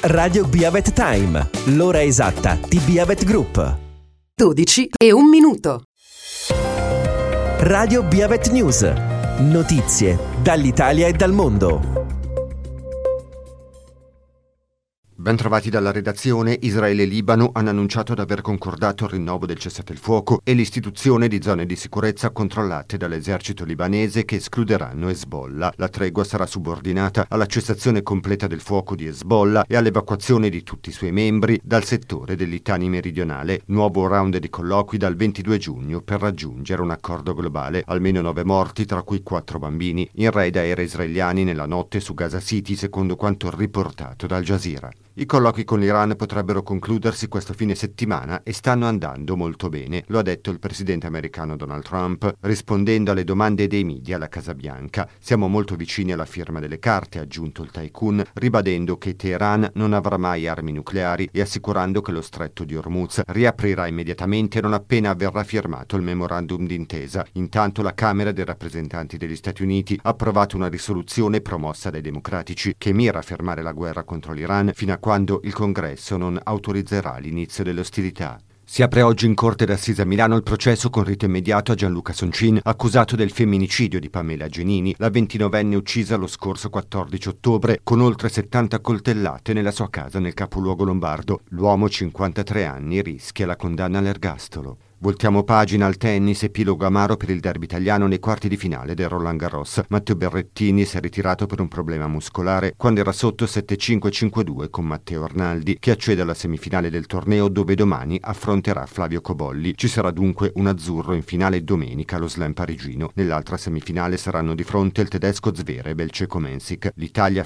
Radio Biavet Time, l'ora esatta di Biavet Group. 12:01. Radio Biavet News, notizie dall'Italia e dal mondo. Ben trovati dalla redazione. Israele e Libano hanno annunciato di aver concordato il rinnovo del cessate il fuoco e l'istituzione di zone di sicurezza controllate dall'esercito libanese che escluderanno Hezbollah. La tregua sarà subordinata alla cessazione completa del fuoco di Hezbollah e all'evacuazione di tutti i suoi membri dal settore del Litani meridionale. Nuovo round di colloqui dal 22 giugno per raggiungere un accordo globale. Almeno 9 morti, tra cui 4 bambini, in raid aerei israeliani nella notte su Gaza City, secondo quanto riportato da Al Jazeera. I colloqui con l'Iran potrebbero concludersi questo fine settimana e stanno andando molto bene, lo ha detto il presidente americano Donald Trump, rispondendo alle domande dei media alla Casa Bianca. Siamo molto vicini alla firma delle carte, ha aggiunto il tycoon, ribadendo che Teheran non avrà mai armi nucleari e assicurando che lo stretto di Hormuz riaprirà immediatamente non appena verrà firmato il memorandum d'intesa. Intanto la Camera dei rappresentanti degli Stati Uniti ha approvato una risoluzione promossa dai democratici che mira a fermare la guerra contro l'Iran fino a quando il Congresso non autorizzerà l'inizio delle ostilità. Si apre oggi in Corte d'Assise a Milano il processo con rito immediato a Gianluca Soncin, accusato del femminicidio di Pamela Genini, la 29enne uccisa lo scorso 14 ottobre con oltre 70 coltellate nella sua casa nel capoluogo lombardo. L'uomo, 53 anni, rischia la condanna all'ergastolo. Voltiamo pagina al tennis, epilogo amaro per il derby italiano nei quarti di finale del Roland Garros. Matteo Berrettini si è ritirato per un problema muscolare quando era sotto 7-5-5-2 con Matteo Arnaldi, che accede alla semifinale del torneo dove domani affronterà Flavio Cobolli. Ci sarà dunque un azzurro in finale domenica allo Slam parigino. Nell'altra semifinale saranno di fronte il tedesco Zverev e il ceco Mensik. L'Italia